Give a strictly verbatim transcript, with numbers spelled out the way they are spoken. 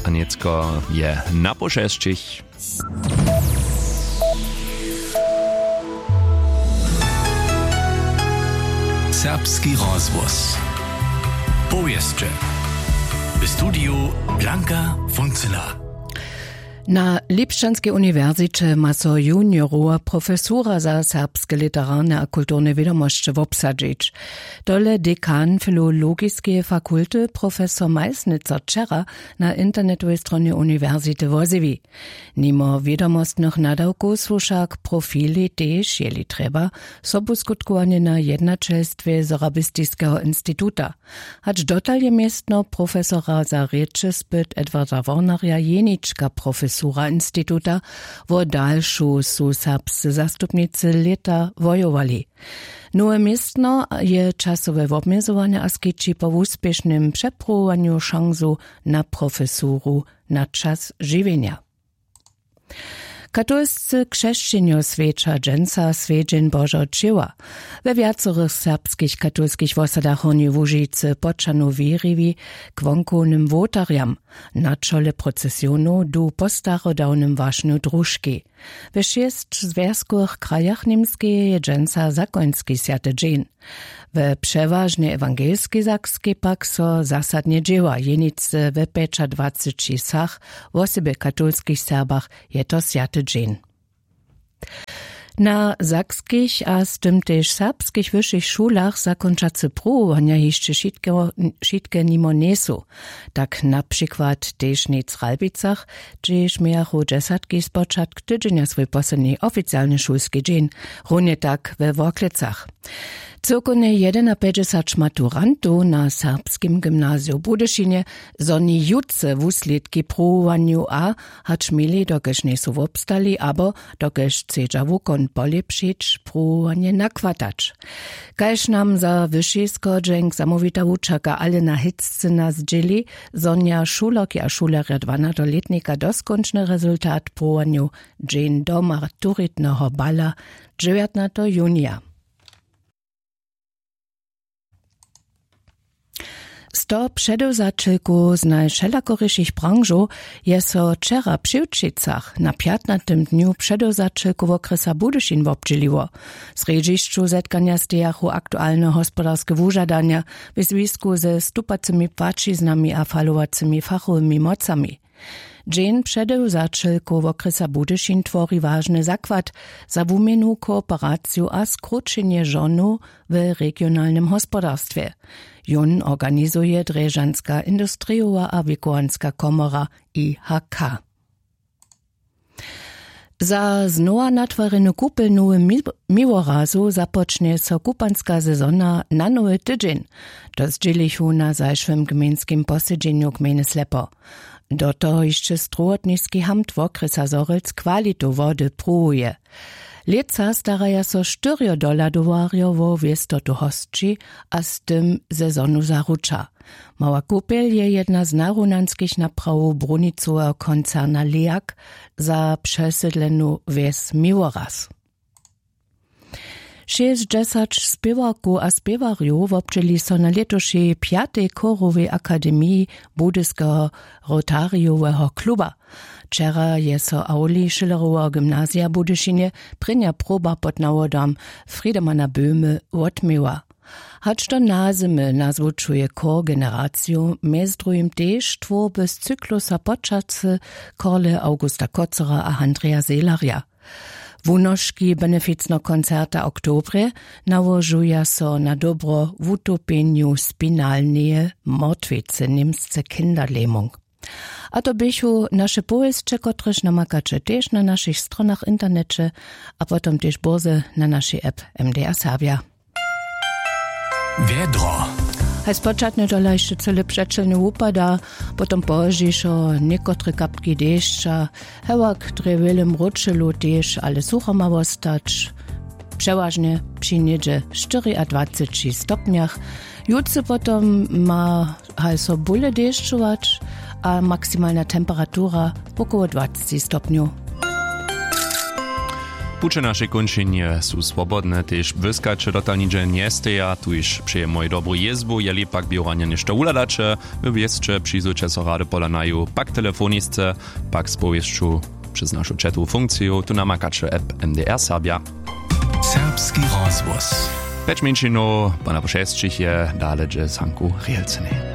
a niecko je na pošesćich. Serbski rozvoz. Powieszcze. W studiu Blanka Funzela. Na Lipšćanskej uniwersycie ma so juniorova profesura za serbske literarne a kulturne wiadomości wobsadzić. Dole dekan filologiskiej fakulty profesor Majsnica Czera na internetowej stronie uniwersyty woziwi. Nimo wiadomostnych nadawków słuszak profili też, jeli treba, sobu skutkowanie na jednaczelstwie Zorabistiskiego Instytuta. Hacz dotal je miestno profesora za rieczy zbyt Edwarda Warnarja Jeniczka profesora Sura Instytuta, wo dalšu su serbscy zastupnicy leta wojowali. Nowe miestno je czasowe obmierzowanie a skici po uspiesznym przepróbowaniu szansu na profesuru na czas żywienia. Katolscy chrześcijanie świecza dżęca świeczeń Bożo Dzieła. We wiacorych serbskich katolskich wosadach oni Łużycy poczanu wierzywi k wonkonym wotariam, na czole procesjonu do postarodawnym ważnu drużki. We sześć związkowych krajach niemskiej je dżęca zakoński święty dzień. We przeważnie ewangelskiej Sakskiej pak so zasadnie dzieła, jenicy we pecza dwadzieścia sach, w osobie katolskich Serbach je to święty dzień. Na sakskich a z tym też serbskich wyższych szulach zakończacy próbowania jeszcze szitkie nimo nesu. Tak na przykład też nie w Ralbicach, gdzież miało dziesiątki z początku tydzienia swój posledni oficjalny szulski dzień, równie tak we Woklecach. Cyrkone jedenapäťdesiat maturantów na serbskim gimnazju Budyszynie zoni jutce w uslidki próbowaniu a hacz mieli dokeż nie są obstali, abo dokeż chcedza wukon polepszyć próbowanie nakładać. Kaž nam za wyższy skodżęk zamówita uczaka ale na hitce nas dzieli, zonia szulok a szulera dwanastoletnika doskończny rezultat próbowaniu dzień do maturitnego bala dziewiętnastego junia. Sto przedozaczylku z najszelakoryszych branżu je so wczera przy Uczycach na piętnastym dniu przedozaczylku w okresa Budyszin wobdzieliło. Z reżiszczu zetkania stejachu aktualne gospodarskie wużadania w związku ze stupacymi płaciznami a falowacymi fachowymi mocami. Dzień przedozaczylku w okresa Budyszin twori ważny zakład za wumienu kooperację a skrócenie żonu w regionalnym gospodarstwie. Jun organizuje Dreżanska Industriowa a Wikowanska Komora I H K. Za znowa natworenu kupelnu miłorazu zapocznie so kupanska sezona na nowy tydzień. To zdzielichu na zajszłym gminskim posiedzeniu gminy Slepo. Do toho jeszcze struotniski hamt w okresa Zorec kwalitu wody próbuje. Leca staraja so štyrio dolardowarjowo wiestotu hostči a z tym sezonu zaruča. Mała kupel je jedna z narunanskich naprawów brunicowego koncerna Leak za przesydlenu wes Miłoraz. sześćdziesiąt spiewaków a spiewarjów obczeli so na letošej piatej chorowej akademii Budyskiego Rotariowego kluba. Wczera je so auli Schillerowa gimnazja Budyszynie prynja proba pod nawodom Friedemana Böhme odmyła. Hacz to nazymy nazwuczuje kogenerację, mez drugim też twórby z cyklusa podczasy Korle Augusta Kocera a Andrea Selaria. Wunoszki beneficno koncerta oktobre nałożuja so na dobro w utopieniu spinalnej mordwicy niemsce kinderlähmung. A to bychu nasze powieście, kotreż namakacze też na naszych stronach internecie, a potem też boze na naszej app M D R Serbia. Wiedro. Hej spočatne dole jeszcze cele przeczelne upada, potem położiszo niekotre kapki deszcza, hewak drewelem ruczelu też, ale sucho ma ostać. Przeważnie przy niedzie dwadzieścia cztery stopniach. Jutce potem ma hej so bóle deszczować, a maksymalna temperatura około dwadzieścia stopniów. Pucze nasze končenje su swobodne, tež wyskacze dotalnicze nie steja, tu iż przyjemoj dobrą jezbu, jeli pak bioranie nieszto uladacze, wywieszcze przyjzucie so rady polanaju, pak telefonistce, pak spowieszczu przez naszą czatu funkcję, tu namakacze app M D R Serbia. Serbski rozgłos. Peć menšino, pa na pošestčih je daleče Sanku Rielcene.